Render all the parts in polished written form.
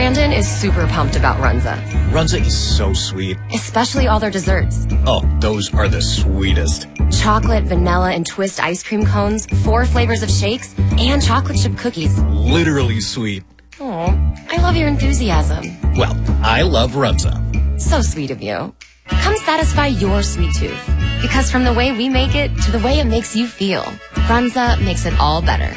Brandon is super pumped about Runza. Runza is so sweet. Especially all their desserts. Oh, those are the sweetest. Chocolate, vanilla, and twist ice cream cones, 4 flavors of shakes, and chocolate chip cookies. Literally sweet. Oh, I love your enthusiasm. Well, I love Runza. So sweet of you. Come satisfy your sweet tooth. Because from the way we make it to the way it makes you feel, Runza makes it all better.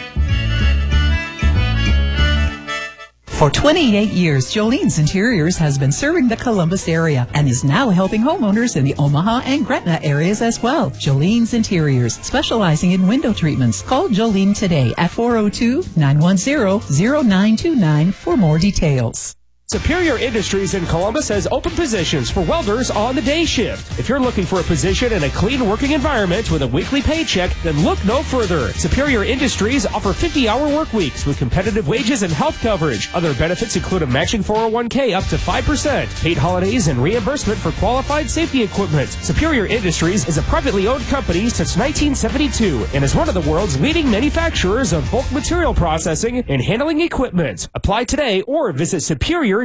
For 28 years, Jolene's Interiors has been serving the Columbus area and is now helping homeowners in the Omaha and Gretna areas as well. Jolene's Interiors, specializing in window treatments. Call Jolene today at 402-910-0929 for more details. Superior Industries in Columbus has open positions for welders on the day shift. If you're looking for a position in a clean working environment with a weekly paycheck, then look no further. Superior Industries offer 50-hour work weeks with competitive wages and health coverage. Other benefits include a matching 401k up to 5%, paid holidays, and reimbursement for qualified safety equipment. Superior Industries is a privately owned company since 1972 and is one of the world's leading manufacturers of bulk material processing and handling equipment. Apply today or visit superior-ind.com.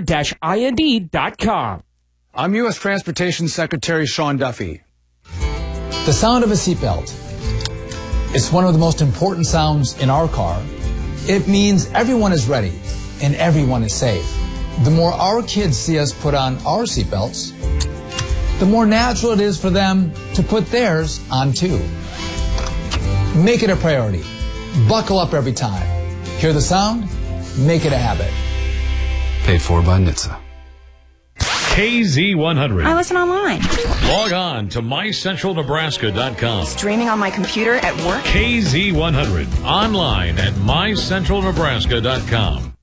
I'm U.S. Transportation Secretary Sean Duffy. The sound of a seatbelt. It's one of the most important sounds in our car. It means everyone is ready and everyone is safe. The more our kids see us put on our seatbelts, the more natural it is for them to put theirs on too. Make it a priority. Buckle up every time. Hear the sound? Make it a habit. Paid for by NHTSA. KZ100. I listen online. Log on to mycentralnebraska.com. Streaming on my computer at work. KZ100. Online at mycentralnebraska.com.